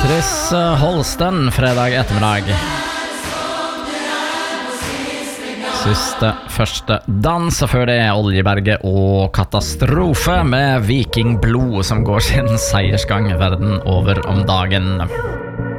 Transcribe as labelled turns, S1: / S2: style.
S1: Chris Holsten, fredag ettermiddag. Første dans, og før det Oljeberget og Katastrofe med Vikingblod som går sin seiersgang verden over om dagen.